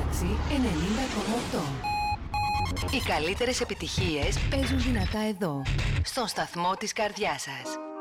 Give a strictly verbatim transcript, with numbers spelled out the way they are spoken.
έξι ενενήντα κόμμα οκτώ. Οι καλύτερες επιτυχίες παίζουν δυνατά εδώ, στον σταθμό της καρδιάς σας.